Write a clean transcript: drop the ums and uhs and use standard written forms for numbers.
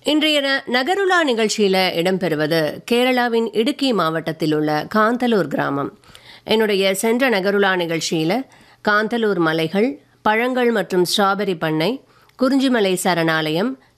இன்றைய நகருலா நிகழ்ச்சியில் இடம்பெறுவது கேரளாவின் இடுக்கி மாவட்டத்தில் உள்ள காந்தலூர் கிராமம். என்னுடைய சென்ற நகருலா நிகழ்ச்சியில் காந்தலூர் மலைகள், பழங்கள் மற்றும் ஸ்ட்ராபெரி பண்ணை, குறிஞ்சிமலை சரணாலயம்,